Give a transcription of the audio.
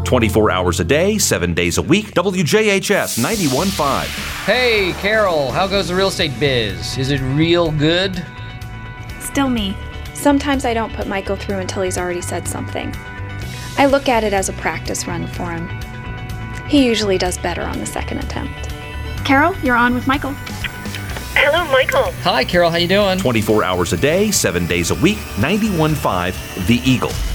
24 hours a day, 7 days a week. WJHS 91.5. Hey, Carol, how goes the real estate biz? Is it real good? Still me. Sometimes I don't put Michael through until he's already said something. I look at it as a practice run for him. He usually does better on the second attempt. Carol, you're on with Michael. Hello, Michael. Hi, Carol, how you doing? 24 hours a day, 7 days a week. 91.5 The Eagle.